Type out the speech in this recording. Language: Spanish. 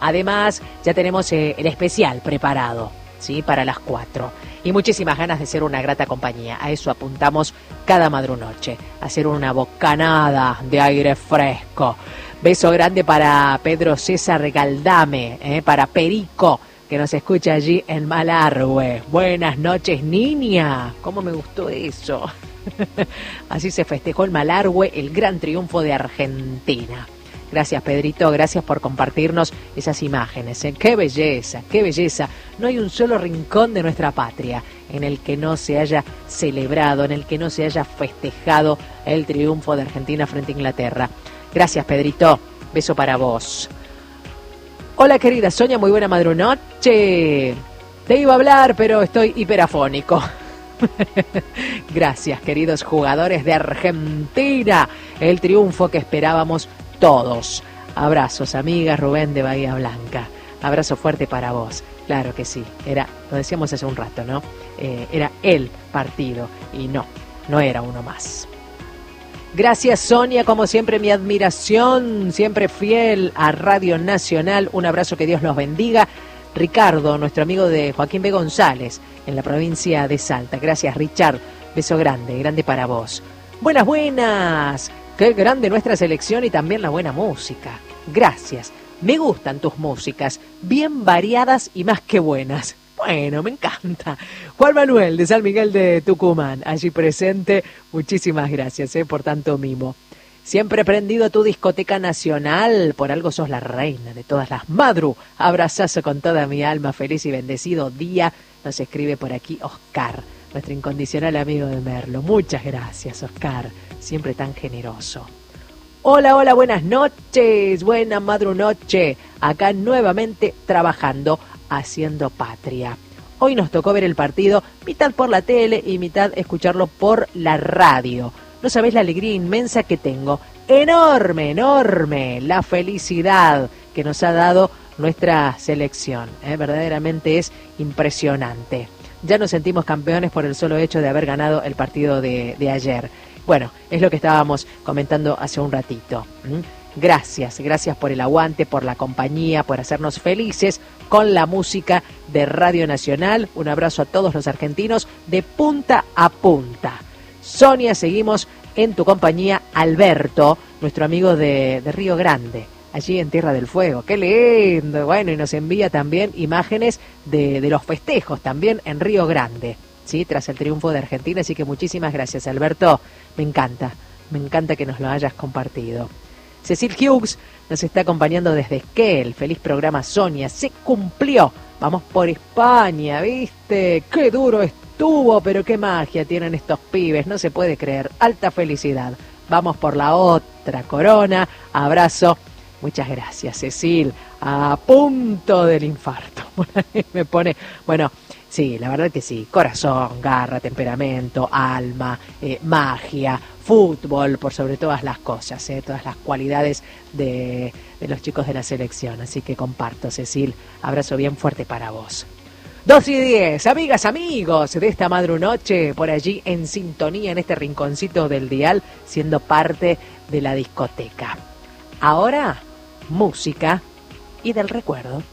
Además, ya tenemos el especial preparado, ¿sí? Para las 4. Y muchísimas ganas de ser una grata compañía. A eso apuntamos cada madrunoche. A hacer una bocanada de aire fresco. Beso grande para Pedro César Galdame, para Perico, que nos escucha allí en Malargüe. Buenas noches, niña. ¿Cómo me gustó eso? Así se festejó en Malargüe el gran triunfo de Argentina. Gracias, Pedrito, gracias por compartirnos esas imágenes. ¡Qué belleza, qué belleza! No hay un solo rincón de nuestra patria en el que no se haya celebrado, en el que no se haya festejado el triunfo de Argentina frente a Inglaterra. Gracias, Pedrito. Beso para vos. Hola, querida Sonia, muy buena madrunoche. Te iba a hablar, pero estoy hiperafónico. Gracias, queridos jugadores de Argentina. El triunfo que esperábamos todos. Abrazos, amigas. Rubén de Bahía Blanca. Abrazo fuerte para vos. Claro que sí. Lo decíamos hace un rato, ¿no? Era el partido y no era uno más. Gracias, Sonia, como siempre mi admiración, siempre fiel a Radio Nacional. Un abrazo, que Dios los bendiga. Ricardo, nuestro amigo de Joaquín B. González, en la provincia de Salta. Gracias, Richard. Beso grande, grande para vos. Buenas, buenas. Qué grande nuestra selección y también la buena música. Gracias. Me gustan tus músicas, bien variadas y más que buenas. Bueno, me encanta. Juan Manuel de San Miguel de Tucumán, allí presente. Muchísimas gracias por tanto mimo. Siempre prendido tu discoteca nacional, por algo sos la reina de todas las madru. Abrazazo con toda mi alma, feliz y bendecido día. Nos escribe por aquí Oscar, nuestro incondicional amigo de Merlo. Muchas gracias, Oscar, siempre tan generoso. Hola, hola, buenas noches, buena madrunoche. Acá nuevamente trabajando, haciendo patria. Hoy nos tocó ver el partido mitad por la tele y mitad escucharlo por la radio. No sabés la alegría inmensa que tengo. Enorme, enorme la felicidad que nos ha dado nuestra selección. Verdaderamente es impresionante. Ya nos sentimos campeones por el solo hecho de haber ganado el partido de ayer. Bueno, es lo que estábamos comentando hace un ratito. Gracias, gracias por el aguante, por la compañía, por hacernos felices con la música de Radio Nacional. Un abrazo a todos los argentinos de punta a punta. Sonia, seguimos en tu compañía. Alberto, nuestro amigo de Río Grande, allí en Tierra del Fuego. ¡Qué lindo! Bueno, y nos envía también imágenes de los festejos también en Río Grande, ¿sí? Tras el triunfo de Argentina. Así que muchísimas gracias, Alberto. Me encanta que nos lo hayas compartido. Cecil Hughes nos está acompañando desde Esquel. Feliz programa, Sonia. Se cumplió. Vamos por España, ¿viste? ¡Qué duro estuvo! Pero qué magia tienen estos pibes. No se puede creer. Alta felicidad. Vamos por la otra corona. Abrazo. Muchas gracias, Cecil. A punto del infarto. Me pone... Bueno, sí, la verdad que sí. Corazón, garra, temperamento, alma, magia, fútbol, por sobre todas las cosas, todas las cualidades de los chicos de la selección. Así que comparto, Cecil. Abrazo bien fuerte para vos. 2:10, amigas, amigos de esta madrunoche, por allí en sintonía en este rinconcito del dial, siendo parte de la discoteca. Ahora, música y del recuerdo.